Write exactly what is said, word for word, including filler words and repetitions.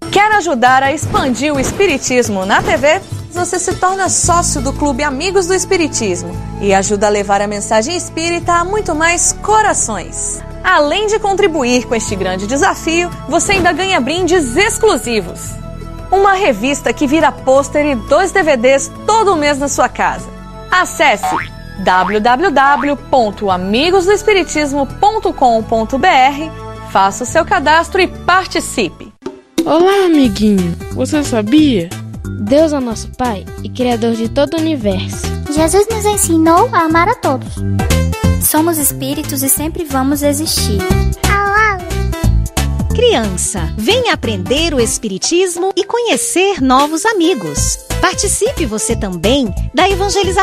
Quer ajudar a expandir o Espiritismo na T V? Você se torna sócio do Clube Amigos do Espiritismo e ajuda a levar a mensagem espírita a muito mais corações. Além de contribuir com este grande desafio, você ainda ganha brindes exclusivos. Uma revista que vira pôster e dois D V Ds todo mês na sua casa. Acesse w w w ponto amigos do espiritismo ponto com ponto b r, faça o seu cadastro e participe. Olá, amiguinho. Você sabia? Deus é nosso Pai e Criador de todo o universo. Jesus nos ensinou a amar a todos. Somos espíritos e sempre vamos existir. Criança, venha aprender o Espiritismo e conhecer novos amigos. Participe você também da evangelização.